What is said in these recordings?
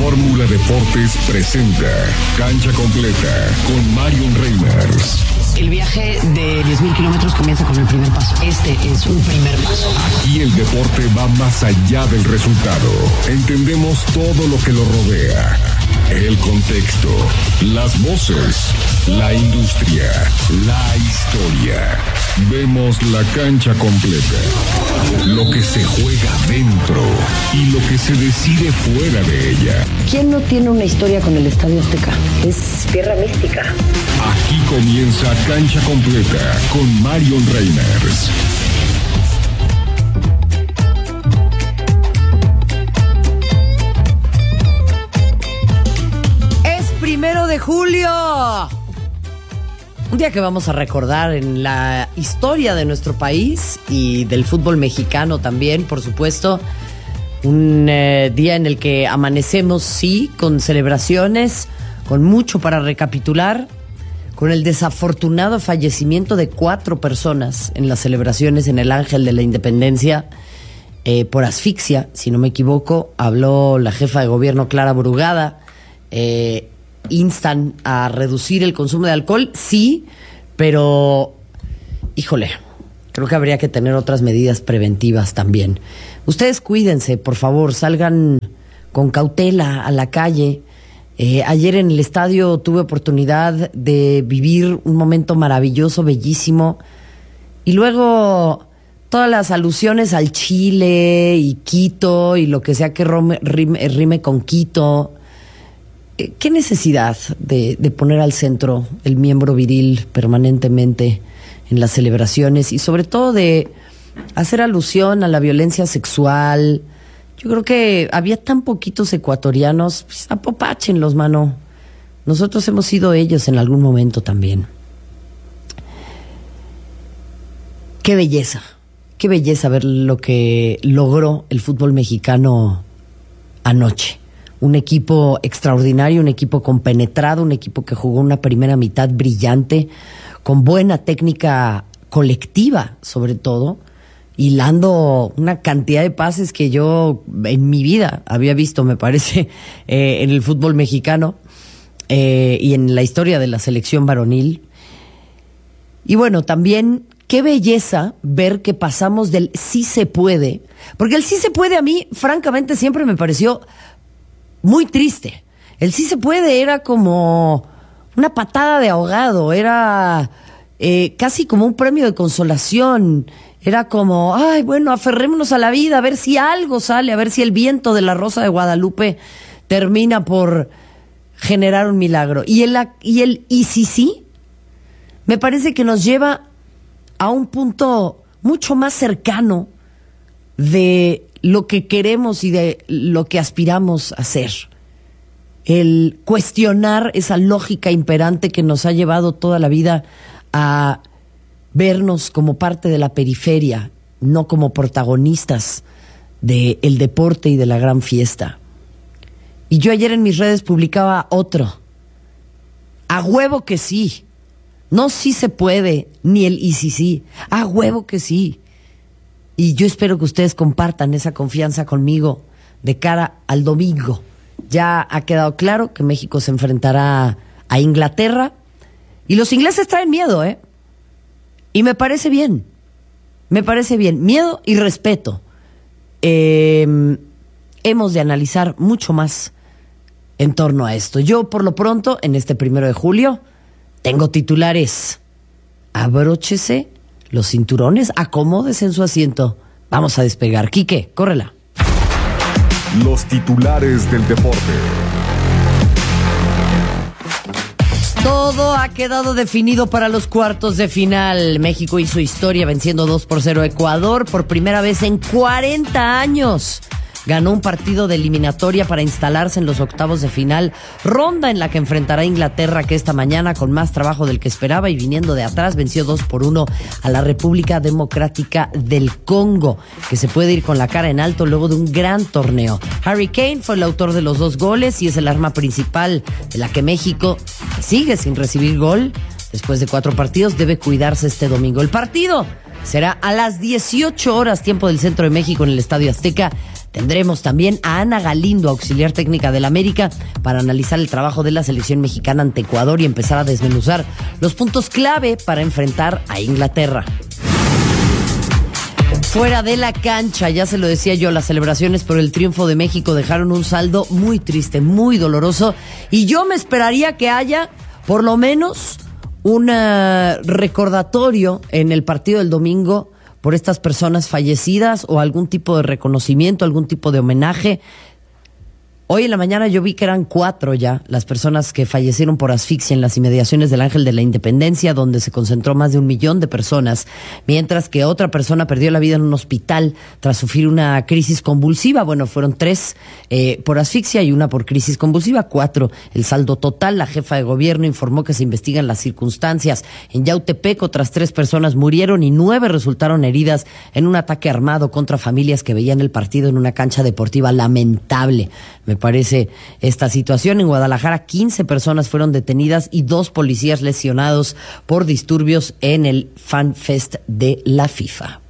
Fórmula Deportes presenta Cancha Completa con Marion Reimers. El viaje de 10,000 kilómetros comienza con el primer paso. Este es un primer paso. Aquí el deporte va más allá del resultado. Entendemos todo lo que lo rodea. El contexto, las voces, la industria, la historia. Vemos la cancha completa. Lo que se juega dentro y lo que se decide fuera de ella. ¿Quién no tiene una historia con el Estadio Azteca? Es tierra mística. Aquí comienza Cancha Completa con Marion Reimers. Primero de julio. Un día que vamos a recordar en la historia de nuestro país y del fútbol mexicano también, por supuesto. Un día en el que amanecemos, sí, con celebraciones, con mucho para recapitular, con el desafortunado fallecimiento de 4 personas en las celebraciones en el Ángel de la Independencia por asfixia, si no me equivoco. Habló la jefa de gobierno, Clara Brugada. Instan a reducir el consumo de alcohol, sí, pero híjole, creo que habría que tener otras medidas preventivas también. Ustedes cuídense, por favor, salgan con cautela a la calle. Ayer en el estadio tuve oportunidad de vivir un momento maravilloso, bellísimo, y luego todas las alusiones al Chile y Quito y lo que sea que rime con Quito. ¿Qué necesidad de poner al centro el miembro viril permanentemente en las celebraciones y sobre todo de hacer alusión a la violencia sexual? Yo creo que había tan poquitos ecuatorianos, pues apopáchenlos, mano. Nosotros hemos sido ellos en algún momento también. Qué belleza ver lo que logró el fútbol mexicano anoche. Un equipo extraordinario, un equipo compenetrado, un equipo que jugó una primera mitad brillante, con buena técnica colectiva, sobre todo, hilando una cantidad de pases que yo en mi vida había visto, me parece, en el fútbol mexicano y en la historia de la selección varonil. Y bueno, también qué belleza ver que pasamos del sí se puede, porque el sí se puede a mí, francamente, siempre me pareció muy triste. El sí se puede era como una patada de ahogado, era casi como un premio de consolación, era como, ay, bueno, aferrémonos a la vida, a ver si algo sale, a ver si el viento de la Rosa de Guadalupe termina por generar un milagro. Y sí, me parece que nos lleva a un punto mucho más cercano de lo que queremos y de lo que aspiramos a ser. El cuestionar esa lógica imperante que nos ha llevado toda la vida a vernos como parte de la periferia, no como protagonistas del deporte y de la gran fiesta. Y yo ayer en mis redes publicaba otro. A huevo que sí. No sí se puede, ni el y sí. A huevo que sí. Y yo espero que ustedes compartan esa confianza conmigo de cara al domingo. Ya ha quedado claro que México se enfrentará a Inglaterra. Y los ingleses traen miedo, ¿eh? Y me parece bien. Miedo y respeto. Hemos de analizar mucho más en torno a esto. Yo, por lo pronto, en este 1 de julio, tengo titulares. Abróchese los cinturones, acomódese en su asiento. Vamos a despegar. Quique, córrela. Los titulares del deporte. Todo ha quedado definido para los cuartos de final. México hizo historia venciendo 2-0 a Ecuador por primera vez en 40 años. Ganó un partido de eliminatoria para instalarse en los octavos de final, ronda en la que enfrentará a Inglaterra, que esta mañana, con más trabajo del que esperaba y viniendo de atrás, venció 2-1 a la República Democrática del Congo, que se puede ir con la cara en alto luego de un gran torneo. Harry Kane fue el autor de los 2 goles y es el arma principal de la que México, que sigue sin recibir gol después de 4 partidos, debe cuidarse este domingo. El partido será a las 18 horas, tiempo del centro de México, en el Estadio Azteca. Tendremos también a Ana Galindo, auxiliar técnica del América, para analizar el trabajo de la selección mexicana ante Ecuador y empezar a desmenuzar los puntos clave para enfrentar a Inglaterra. Fuera de la cancha, ya se lo decía yo, las celebraciones por el triunfo de México dejaron un saldo muy triste, muy doloroso, y yo me esperaría que haya por lo menos un recordatorio en el partido del domingo por estas personas fallecidas o algún tipo de reconocimiento, algún tipo de homenaje. Hoy en la mañana yo vi que eran 4 ya las personas que fallecieron por asfixia en las inmediaciones del Ángel de la Independencia, donde se concentró más de 1 millón de personas, mientras que otra persona perdió la vida en un hospital tras sufrir una crisis convulsiva. Bueno, fueron 3 por asfixia y 1 por crisis convulsiva, 4 el saldo total. La jefa de gobierno informó que se investigan las circunstancias. En Yautepec otras 3 personas murieron y 9 resultaron heridas en un ataque armado contra familias que veían el partido en una cancha deportiva. Lamentable, me parece esta situación. En Guadalajara 15 personas fueron detenidas y 2 policías lesionados por disturbios en el Fan Fest de la FIFA.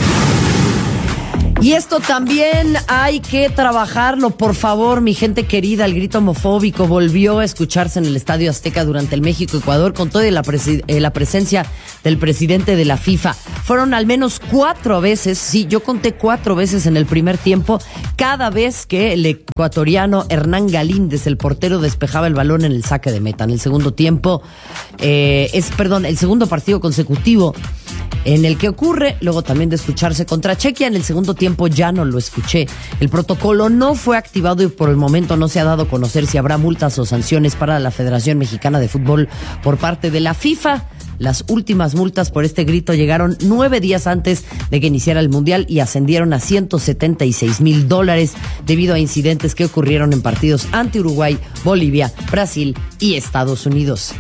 Y esto también hay que trabajarlo, por favor, mi gente querida. El grito homofóbico volvió a escucharse en el Estadio Azteca durante el México-Ecuador con toda la presencia del presidente de la FIFA. Fueron al menos 4 veces, sí, yo conté 4 veces en el primer tiempo, cada vez que el ecuatoriano Hernán Galíndez, el portero, despejaba el balón en el saque de meta. En el segundo tiempo, el segundo partido consecutivo en el que ocurre, luego también de escucharse contra Chequia. En el segundo tiempo ya no lo escuché. El protocolo no fue activado y por el momento no se ha dado a conocer si habrá multas o sanciones para la Federación Mexicana de Fútbol por parte de la FIFA. Las últimas multas por este grito llegaron 9 días antes de que iniciara el Mundial y ascendieron a $176,000 debido a incidentes que ocurrieron en partidos ante Uruguay, Bolivia, Brasil y Estados Unidos.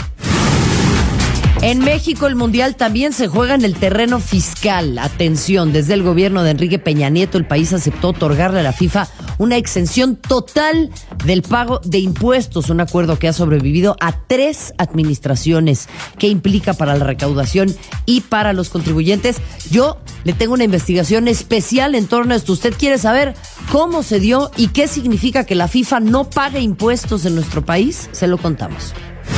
En México el Mundial también se juega en el terreno fiscal. Atención, desde el gobierno de Enrique Peña Nieto, el país aceptó otorgarle a la FIFA una exención total del pago de impuestos, un acuerdo que ha sobrevivido a 3 administraciones. ¿Qué implica para la recaudación y para los contribuyentes? Yo le tengo una investigación especial en torno a esto. ¿Usted quiere saber cómo se dio y qué significa que la FIFA no pague impuestos en nuestro país? Se lo contamos.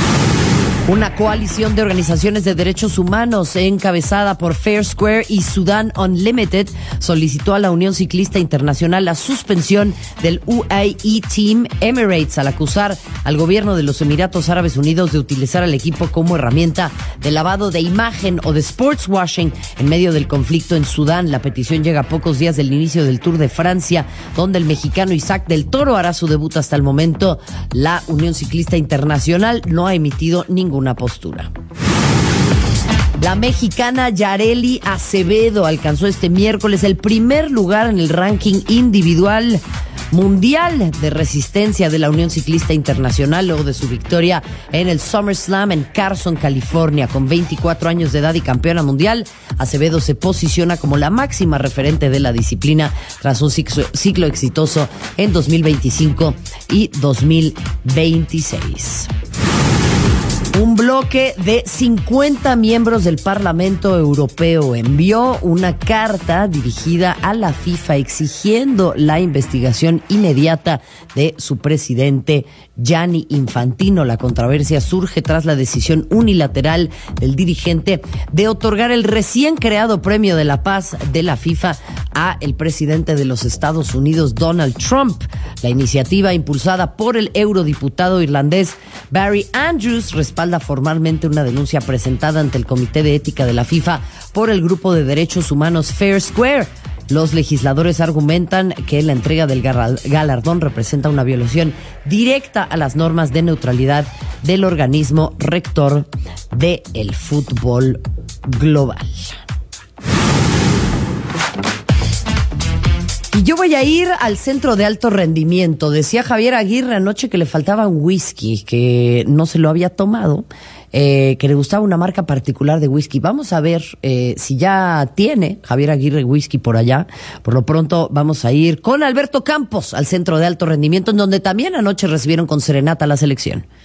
Una coalición de organizaciones de derechos humanos encabezada por Fair Square y Sudan Unlimited solicitó a la Unión Ciclista Internacional la suspensión del UAE Team Emirates al acusar al gobierno de los Emiratos Árabes Unidos de utilizar al equipo como herramienta de lavado de imagen o de sportswashing en medio del conflicto en Sudán. La petición llega a pocos días del inicio del Tour de Francia, donde el mexicano Isaac del Toro hará su debut. Hasta el momento, la Unión Ciclista Internacional no ha emitido ninguna postura. La mexicana Yareli Acevedo alcanzó este miércoles el primer lugar en el ranking individual mundial de resistencia de la Unión Ciclista Internacional luego de su victoria en el SummerSlam en Carson, California. Con 24 años de edad y campeona mundial, Acevedo se posiciona como la máxima referente de la disciplina tras un ciclo exitoso en 2025 y 2026. Un bloque de 50 miembros del Parlamento Europeo envió una carta dirigida a la FIFA exigiendo la investigación inmediata de su presidente Gianni Infantino. La controversia surge tras la decisión unilateral del dirigente de otorgar el recién creado Premio de la Paz de la FIFA a el presidente de los Estados Unidos, Donald Trump. La iniciativa, impulsada por el eurodiputado irlandés Barry Andrews, respalda formalmente una denuncia presentada ante el Comité de Ética de la FIFA por el grupo de derechos humanos Fair Square. Los legisladores argumentan que la entrega del galardón representa una violación directa a las normas de neutralidad del organismo rector del fútbol global. Y yo voy a ir al centro de alto rendimiento. Decía Javier Aguirre anoche que le faltaba un whisky, que no se lo había tomado, que le gustaba una marca particular de whisky. Vamos a ver si ya tiene Javier Aguirre whisky por allá. Por lo pronto vamos a ir con Alberto Campos al centro de alto rendimiento, en donde también anoche recibieron con serenata la selección.